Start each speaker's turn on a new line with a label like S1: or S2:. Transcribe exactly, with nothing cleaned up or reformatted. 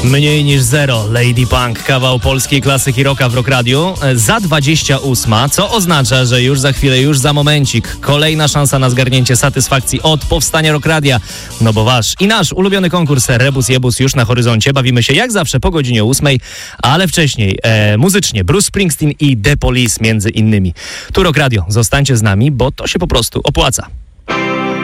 S1: Mniej niż zero. Lady Punk, kawał polskiej klasyki rocka w Rock Radiu. Za dwadzieścia ósma, co oznacza, że już za chwilę, już za momencik kolejna szansa na zgarnięcie satysfakcji od powstania Rock Radia. No bo wasz i nasz ulubiony konkurs Rebus Jebus już na horyzoncie. Bawimy się jak zawsze po godzinie ósmej, ale wcześniej e, muzycznie Bruce Springsteen i The Police między innymi. Tu Rock Radio. Zostańcie z nami, bo to się po prostu opłaca.